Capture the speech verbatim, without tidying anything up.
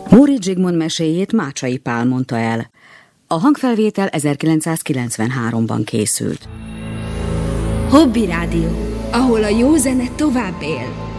Móricz Zsigmond meséjét Mácsai Pál mondta el. A hangfelvétel ezerkilencszázkilencvenháromban készült. Hobby Rádió, ahol a jó zene tovább él.